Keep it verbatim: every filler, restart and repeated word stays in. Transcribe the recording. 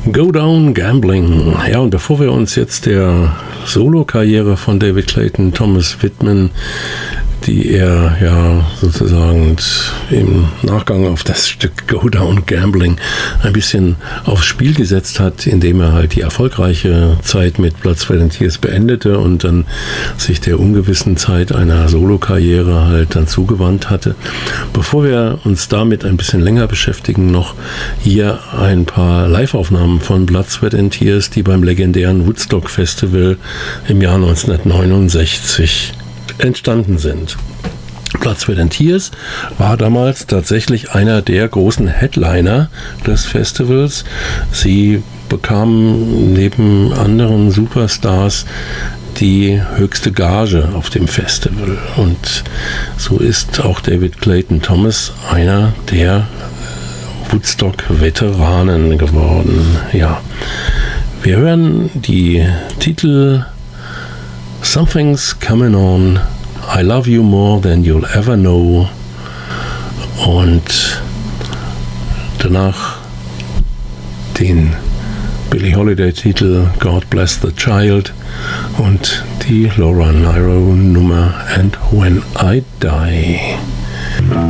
Go Down Gambling. Ja, und bevor wir uns jetzt der Solo-Karriere von David Clayton Thomas widmen, die er ja sozusagen im Nachgang auf das Stück Go Down Gambling ein bisschen aufs Spiel gesetzt hat, indem er halt die erfolgreiche Zeit mit Blood, Sweat and Tears beendete und dann sich der ungewissen Zeit einer Solo-Karriere halt dann zugewandt hatte. Bevor wir uns damit ein bisschen länger beschäftigen, noch hier ein paar Live-Aufnahmen von Blood, Sweat and Tears, die beim legendären Woodstock Festival im Jahr neunzehnhundertneunundsechzig entstanden sind. Blood, Sweat and Tears war damals tatsächlich einer der großen Headliner des Festivals. Sie bekamen neben anderen Superstars die höchste Gage auf dem Festival. Und so ist auch David Clayton Thomas einer der Woodstock-Veteranen geworden. Ja, wir hören die Titel Something's Coming On, I Love You More Than You'll Ever Know und danach den Billie Holiday-Titel God Bless the Child und die Laura Nyro Nummer And When I Die.